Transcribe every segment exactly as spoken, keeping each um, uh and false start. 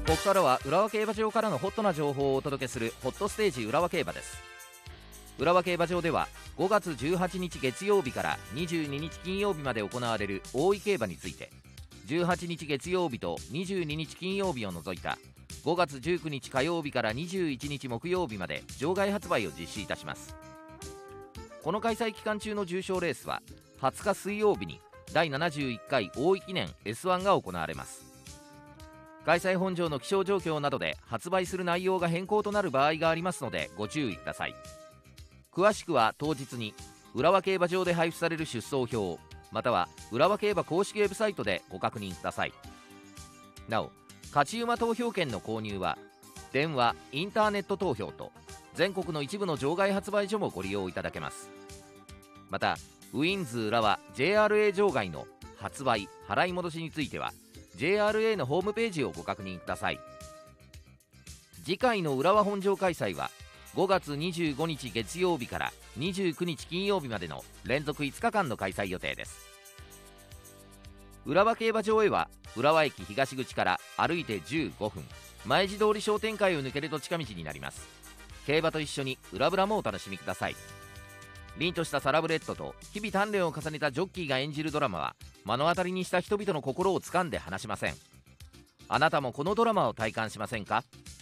ここからは浦和競馬場からのホットな情報をお届けするホットステージ浦和競馬です。浦和競馬場ではごがつじゅうはちにち月曜日からにじゅうににち金曜日まで行われる大井競馬について、じゅうはちにち月曜日とにじゅうににち金曜日を除いたごがつじゅうくにち火曜日からにじゅういちにち木曜日まで場外発売を実施いたします。この開催期間中の重賞レースははつか水曜日にだいななじゅういっかい大井記念 エスワン が行われます。開催本場の気象状況などで発売する内容が変更となる場合がありますのでご注意ください。詳しくは当日に浦和競馬場で配布される出走表または浦和競馬公式ウェブサイトでご確認ください。なお、勝ち馬投票券の購入は電話・インターネット投票と全国の一部の場外発売所もご利用いただけます。またウィンズ浦和 ジェイアールエー 場外の発売・払い戻しについては ジェイアールエー のホームページをご確認ください。次回の浦和本場開催はごがつにじゅうごにち月曜日からにじゅうくにち金曜日までの連続いつかかんの開催予定です。浦和競馬場へは浦和駅東口から歩いてじゅうごふん、前地通り商店会を抜けると近道になります。競馬と一緒に裏ブラもお楽しみください。凛としたサラブレッドと日々鍛錬を重ねたジョッキーが演じるドラマは目の当たりにした人々の心を掴んで離しません。あなたもこのドラマを体感しませんか？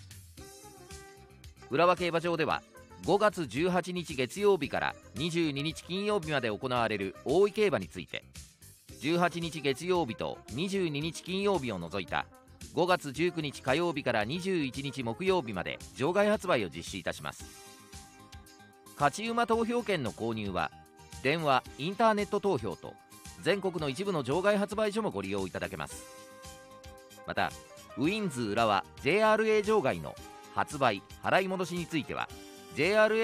浦和競馬場ではごがつじゅうはちにち月曜日からにじゅうににち金曜日まで行われる大井競馬について、じゅうはちにち月曜日とにじゅうににち金曜日を除いたごがつじゅうくにち火曜日からにじゅういちにち木曜日まで場外発売を実施いたします。勝ち馬投票券の購入は電話・インターネット投票と全国の一部の場外発売所もご利用いただけます。またウィンズ浦和 ジェイアールエー 場外の発売・払い戻しについては ジェイアールエー